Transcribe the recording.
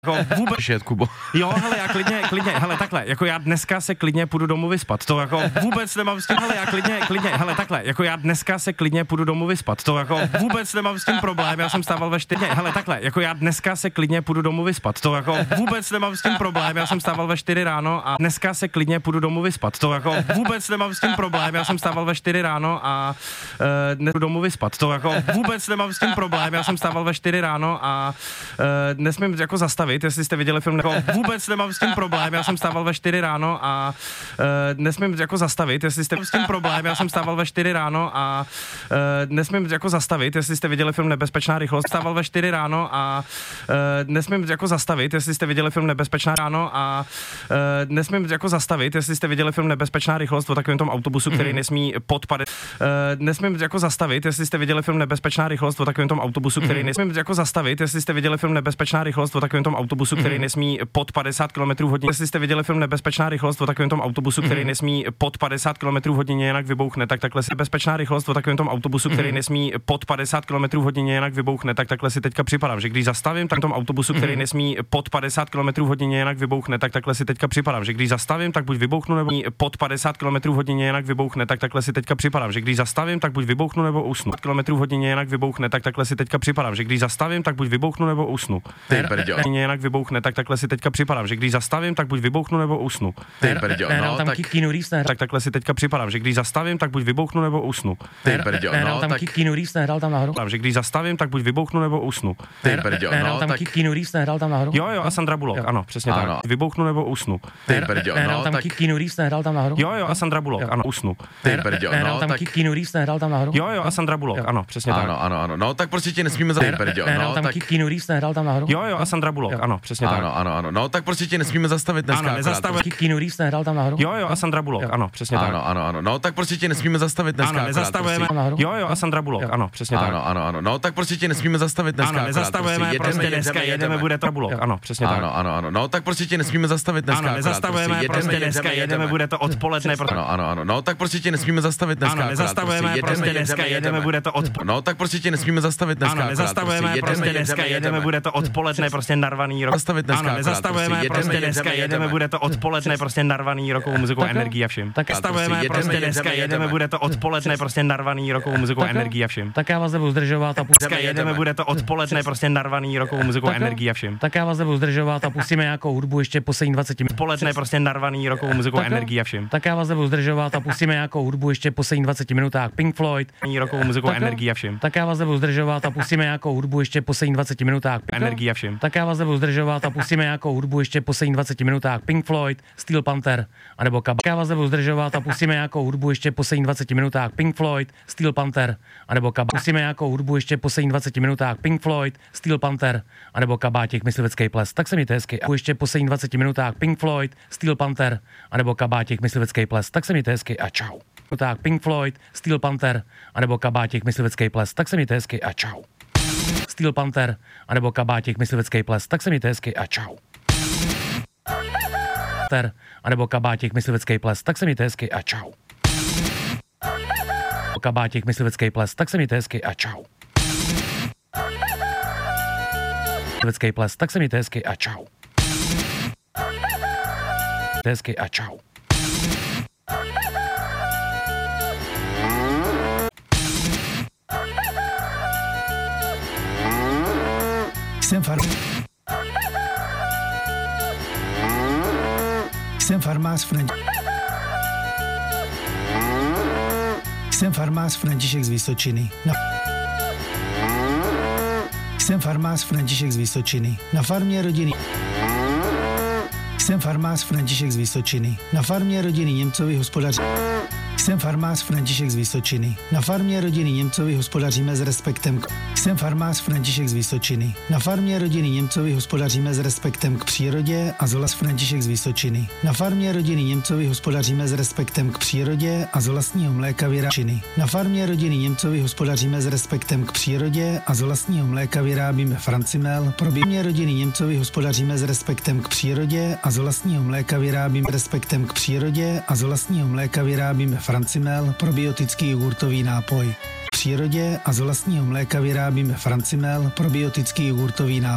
Jako vůbec šet, Kubo. Jo, hele, já klidně, hele, takhle, jako já dneska se klidně půjdu domů vyspat, to jako vůbec nemám s tím, hele, já klidně, hele, takhle, jako já dneska se klidně půjdu domů vyspat, to jako vůbec nemám s tím problém, já jsem stával ve 4, hele, takhle, jako já dneska se klidně půjdu domů vyspat, to jako vůbec nemám s tím problém, já jsem stával ve 4 ráno a dneska se klidně půjdu domů vyspat, to jako vůbec nemám s tím problém, já jsem stával ve 4 ráno a dnes domů vyspat, to jako vůbec nemám s tím problém, já jsem stával ve 4 ráno a nesmím jako zastavit, jestli jste viděli film, jako vůbec nemám s tím problém, já jsem stával ve 4 ráno a nesmím jako zastavit, jestli jste s tím problém, já jsem stával ve 4 ráno a nesmím jako zastavit, jestli jste viděli film Nebezpečná rychlost, stával ve 4 ráno a nesmím jako zastavit, jestli jste viděli film Nebezpečná ráno a nesmím jako zastavit, jestli jste viděli film Nebezpečná rychlost o takovém tom autobusu, který nesmí pod 50, nesmím jako zastavit, jestli jste viděli film Nebezpečná rychlost o takovém tom autobusu, který nesmím jako zastavit, jestli jste viděli film Nebezpečná rychlost o takovém tom autobusu, který nesmí pod 50 km/h. Jestli jste viděli film Nebezpečná rychlost o takovém tom autobusu, který nesmí pod 50 km/h, jinak vybouchne, tak takhle si Bezpečná rychlost o takovém tom autobusu, který nesmí pod 50 km/h, jinak vybouchne, tak takhle si teďka připadám, že když zastavím tak tom autobusu, který nesmí pod 50 km/h, jinak vybouchne, tak takhle si teďka připadám, že když zastavím, tak buď vybouchnu nebo pod 50 km/h, jinak vybouchne, tak takhle si teďka připadám, že když zastavím, tak buď vybouchnu nebo usnu. Km/h, jinak vybouchne, tak takhle si teďka připadám, že když zastavím, tak buď vybouchnu nebo usnu. Jinak vybouchne, tak takhle si teďka připadám, že když zastavím, tak buď vybouchnu nebo usnu. No, tam Keanu Reeves nehrál. Tak takhle si teďka připadám, že když zastavím, tak buď vybouchnu nebo usnu. Nehrál tam Keanu Reeves nehrál tam nahoru. Že když zastavím, tak buď vybouchnu nebo usnu. Nehrál tam Keanu Reeves nehrál tam nahoru. Jo, a Sandra Bullock, ano, přesně tak. Vybouchnu nebo usnu. Nehrál tam Keanu Reeves nehrál tam nahoru. Jo, a Sandra Bullock, ano, usnu. Nehrál tam Keanu Reeves nehrál tam nahoru. Jo, a Sandra Bullock, ano, přesně tak. Ano. No, tak prostě tě nesmíme zastavit. Nehrál tam Keanu Reeves nehrál tam nahoru. Jo, a Sandra Bullock, ano, přesně tak. Ano. No, tak prostě tě nesmíme zastavit dneska. Ano, nezastavujeme. Keanu Reeves nehrál tam nahoru. Jo, a Sandra Bullock, ano, přesně tak. Ano. No, tak prostě tě nesmíme zastavit dneska. Ano, nezastavujeme. Jo, a Sandra Bullock, ano, přesně tak. Ano. No, tak prostě tě nesmíme zastavit dneska. Ano, nezastavujeme, prostě dneska jedeme, bude to Bullock, ano, přesně tak. Ano. No, tak prostě tě nesmíme zastavit dneska. Ano, nezastavujeme, prostě dneska jedeme, bude to odpoledne. Ano. No, tak prostě tě nesmíme zastavit dneska. Ano, nezastavujeme, prostě dneska jedeme, bude to odpoledne. No, tak prostě tě nesmíme zastavit dneska. Ano, nezastavujeme, prostě dneska jedeme, bude to odpoledne, prostě narvaný rok. Ano, nezastavujeme, prostě dneska jedeme, bude to odpoledne, prostě narvaný rokovou muzikou, energií a vším. Tak zastavujeme, prostě dneska jedeme, bude to odpoledne, prostě narvaný rokovou muzikou, energií a vším. Tak já vás nebudu zdržovat a dneska jedeme, bude to odpoledne, prostě narvaný rokovou muzikou, energií a vším. Tak já vás nebudu zdržovat a pustíme nějakou hudbu ještě poslední 20 minut. Odpoledne, prostě narvaný rokovou muzikou, energií a vším. Tak já vás nebudu zdržovat a pustíme nějakou hudbu ještě poslední 20 minutách. Pink Floyd, rokovou muzikou, energií a vším. Tak já vás nebudu zdržovat a pustíme nějakou hudbu ještě poslední 20 minutách. Energií a vším. Tak já vás nebudu zdržovat a pustíme nějakou hudbu ještě poslední 20 minutách. Pink Floyd, Steel Panther, anebo Kabát. Já vás nebudu zdržovat a pustíme nějakou hudbu ještě poslední 20 minutách. Pink Floyd, Steel Panther, anebo Kabát. Pustíme nějakou hudbu ještě poslední 20 minutách. Pink Floyd, Steel Panther, anebo Kabátěk, Myslivecký ples. Tak se mějte hezky. A ještě poslední 20 minutách. Pink Floyd, Steel Panther, anebo Kabátěk, Myslivecký ples. Tak se mějte hezky a čau. Tak Pink Floyd, Steel Panther, anebo Kabátěk, Myslivecký ples. Tak se mějte hezky a čau. Steel Panther, anebo Kabátěk, Myslivecký ples. Tak se mějte hezky a čau. Anebo Kabátěk, Myslivecký ples. Tak se mějte hezky a čau. Kabátěk, Myslivecký ples. Tak se mějte hezky a čau. Myslivecký ples. Tak se mějte hezky a čau. Hezky a čau. Jsem farmář František z Vysočiny. Jsem farmář František z Vysočiny. Na farmě rodiny. Jsem farmář František z Vysočiny. Na farmě rodiny Němcovi hospodaří. Jsem farmář František z Vysočiny. Na farmě rodiny Němcovi hospodaříme s respektem. Jsem farmář František z Vysočiny. Na farmě rodiny Němcovi hospodaříme s respektem k přírodě a Zolas František z Vysočiny. Na farmě rodiny Němcovi hospodaříme s respektem k přírodě a z vlastního mléka vyrábíme. Na farmě rodiny Němcovi hospodaříme s respektem k přírodě a z vlastního mléka vyrábíme Francimel. Pro mě rodiny Němcovi hospodaříme s respektem k přírodě a z vlastního mléka vyrábíme s respektem k přírodě a z vlastního mléka vyrábíme Francimel, probiotický jogurtový nápoj. V přírodě a z vlastního mléka vyrábíme Francimel, probiotický jogurtový nápoj.